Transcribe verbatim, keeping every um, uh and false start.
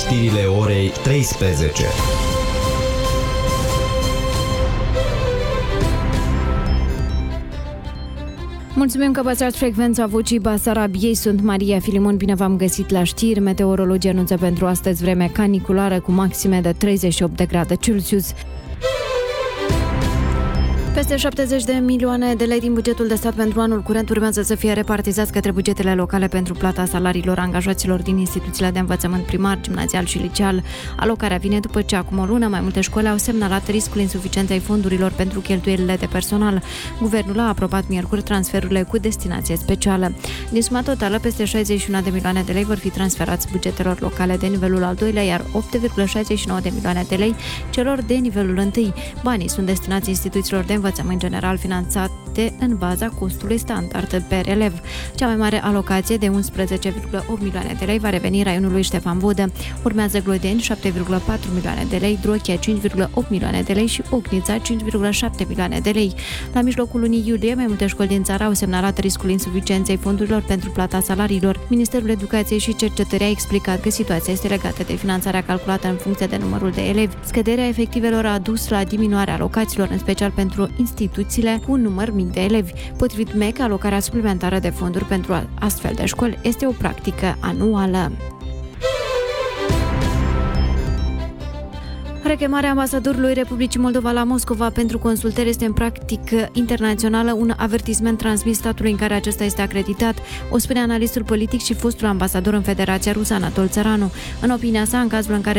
știrile orei treisprezece. Mulțumim că păstrați frecvența Vocii Basarabiei. Sunt Maria Filimon, bine v-am găsit la știri. Meteorologii anunță pentru astăzi vreme caniculară cu maxime de treizeci și opt de grade Celsius. Peste șaptezeci de milioane de lei din bugetul de stat pentru anul curent urmează să fie repartizați către bugetele locale pentru plata salariilor angajaților din instituțiile de învățământ primar, gimnazial și liceal. Alocarea vine după ce acum o lună mai multe școli au semnalat riscul insuficienței fondurilor pentru cheltuielile de personal. Guvernul a aprobat miercuri transferurile cu destinație specială. Din suma totală, peste șaizeci și unu de milioane de lei vor fi transferați bugetelor locale de nivelul al doilea, iar opt virgulă șaizeci și nouă de milioane de lei celor de nivelul întâi. Banii sunt destinați instituțiilor de învățământ general finanțate în baza costului standard per elev. Cea mai mare alocație de unsprezece virgulă opt milioane de lei va reveni raionului Ștefan Vodă. Urmează Glodeni șapte virgulă patru milioane de lei, Drochia cinci virgulă opt milioane de lei și Ocnița cinci virgulă șapte milioane de lei. La mijlocul lunii iulie, mai multe școli din țară au semnalat riscul insuficienței fondurilor pentru plata salariilor. Ministerul Educației și Cercetării a explicat că situația este legată de finanțarea calculată în funcție de numărul de elevi. Scăderea efectivelor a dus la diminuarea alocațiilor, în special pentru instituțiile cu un număr mic de elevi. Potrivit M E C, alocarea suplimentară de fonduri pentru astfel de școli este o practică anuală. Rechemarea ambasadorului Republicii Moldova la Moscova pentru consultări este în practică internațională un avertisment transmis statului în care acesta este acreditat, o spune analistul politic și fostul ambasador în Federația Rusă, Anatol Țăranu. În opinia sa, în cazul în care